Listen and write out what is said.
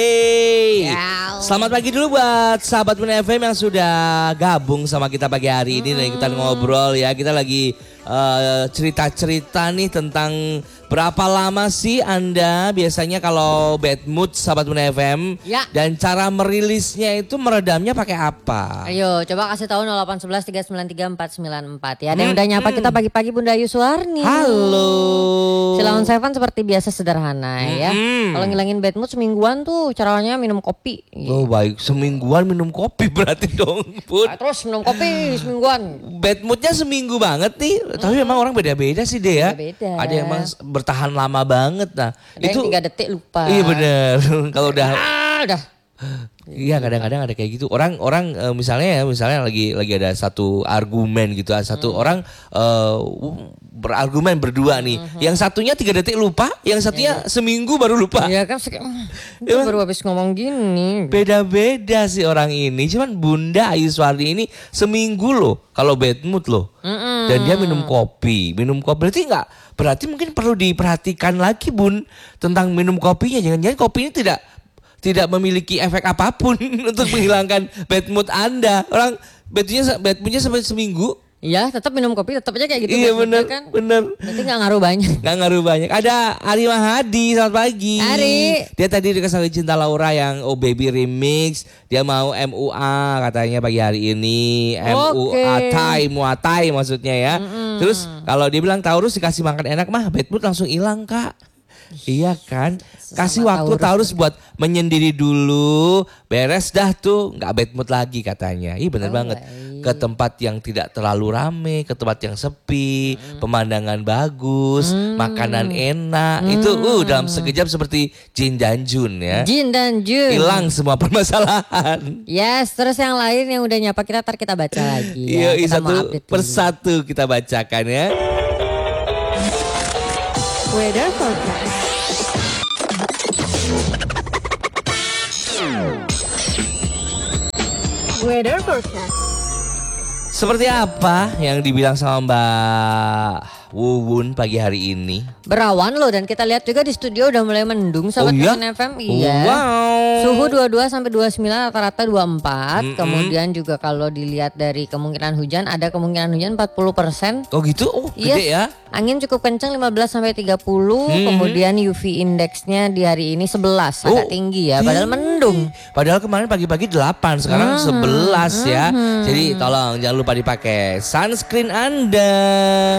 Selamat pagi dulu buat sahabat Bunda FM yang sudah gabung sama kita pagi hari ini dan kita ngobrol ya. Kita lagi cerita-cerita nih tentang berapa lama sih Anda biasanya kalau bad mood sahabat Bunda FM ya. Dan cara merilisnya itu meredamnya pakai apa? Ayo coba kasih tahu 0811 393 494 ya. Ada yang udah nyapa kita pagi-pagi Bunda Ayu Suwarni. Halo. Silahkan Seven seperti biasa sederhana ya. Kalau ngilangin bad mood semingguan tuh caranya minum kopi. Oh baik, semingguan minum kopi berarti dong Bun. Terus minum kopi semingguan. Bad moodnya seminggu banget nih. Tapi memang orang beda-beda sih deh ya. Beda-beda. Ada yang emang bertahan lama banget. Nah ada itu yang 3 detik lupa. Iya benar. Kalau udah udah. Iya kadang-kadang ada kayak gitu. Orang misalnya lagi ada satu argumen gitu. Satu orang berargumen berdua nih. Yang satunya 3 detik lupa, yang satunya seminggu baru lupa. Iya kan baru habis ngomong gini. Beda-beda sih orang ini. Cuman Bunda Ayu Suwarni ini seminggu loh kalau bad mood loh. Dan dia minum kopi. Berarti mungkin perlu diperhatikan lagi Bun tentang minum kopinya. Jangan-jangan kopi ini tidak memiliki efek apapun untuk menghilangkan bad mood Anda. Orang bad moodnya sampai seminggu. Iya, tetap minum kopi, tetap aja kayak gitu. Iya benar, kan? benar. Berarti nggak ngaruh banyak. Ada Ari Mahadi, selamat pagi. Ari. Dia tadi dikasih Cinta Laura yang Oh Baby Remix. Dia mau MUA katanya pagi hari ini. Muay Thai maksudnya ya. Terus kalau dia bilang Taurus dikasih makan enak mah bad mood langsung hilang Kak. Iya kan, kasih waktu Taurus buat menyendiri dulu, beres dah tuh nggak bad mood lagi katanya. Iya benar banget. Ke tempat yang tidak terlalu rame, ke tempat yang sepi, pemandangan bagus, makanan enak. Itu dalam sekejap seperti Jin dan Jun ya. Jin dan Jun. Hilang semua permasalahan. Yes, terus yang lain yang udah nyapa kita ntar kita baca lagi Iya, ya. satu persatu kita bacakan ya. Weather forecast. Weather forecast. Seperti apa yang dibilang sama Mbak Wuwun pagi hari ini? Berawan loh dan kita lihat juga di studio udah mulai mendung sahabat FM. Iya. Wow. Suhu 22 sampai 29 rata-rata 24. Kemudian juga kalau dilihat dari kemungkinan hujan ada kemungkinan hujan 40%. Oh gitu? Oh gede ya. Angin cukup kencang 15 sampai 30. Kemudian UV indeksnya di hari ini 11 agak tinggi ya padahal mendung. Padahal kemarin pagi-pagi 8 sekarang 11 ya. Jadi tolong jangan lupa dipakai sunscreen Anda.